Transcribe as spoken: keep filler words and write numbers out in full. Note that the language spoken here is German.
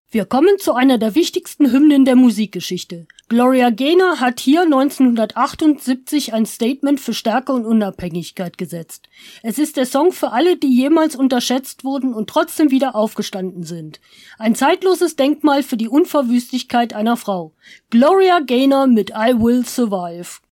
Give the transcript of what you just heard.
Wir kommen zu einer der wichtigsten Hymnen der Musikgeschichte. Gloria Gaynor hat hier neunzehnhundertachtundsiebzig ein Statement für Stärke und Unabhängigkeit gesetzt. Es ist der Song für alle, die jemals unterschätzt wurden und trotzdem wieder aufgestanden sind. Ein zeitloses Denkmal für die Unverwüstlichkeit einer Frau. Gloria Gaynor mit I Will Survive.